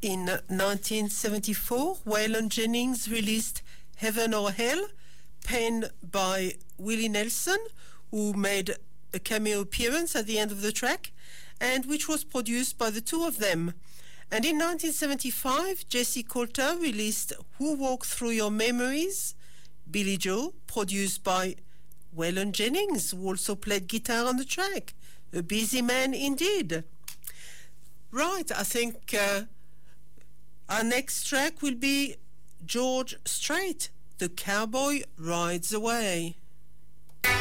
In 1974, Waylon Jennings released Heaven or Hell, penned by Willie Nelson, who made a cameo appearance at the end of the track, and which was produced by the two of them. And in 1975, Jessie Coulter released Who Walked Through Your Memories, Billy Joe, produced by Waylon Jennings, who also played guitar on the track. A busy man indeed. Right, I think our next track will be George Strait, The Cowboy Rides Away.